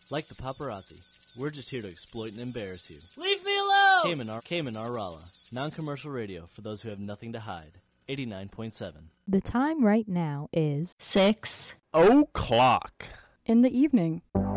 Like the paparazzi, we're just here to exploit and embarrass you. Leave me alone! Cayman Rala, non-commercial radio for those who have nothing to hide. 89.7. The time right now is 6 o'clock in the evening.